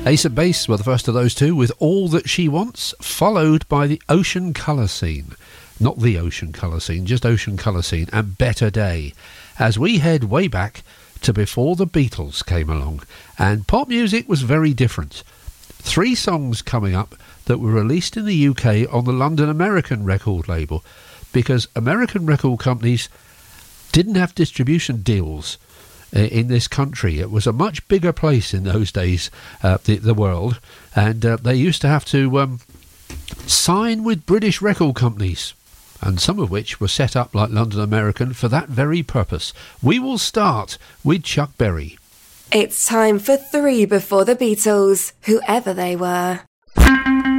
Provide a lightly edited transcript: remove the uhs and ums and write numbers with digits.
Ace of Base were the first of those two with All That She Wants, followed by the Ocean Colour Scene. Not the Ocean Colour Scene, just Ocean Colour Scene and Better Day. As we head way back to before the Beatles came along, and pop music was very different. 3 songs coming up that were released in the UK on the London American record label, because American record companies didn't have distribution deals in this country. It was a much bigger place in those days, the world, and they used to have to sign with British record companies, and some of which were set up like London American for that very purpose. We will start with Chuck Berry. It's time for 3 before the Beatles, whoever they were.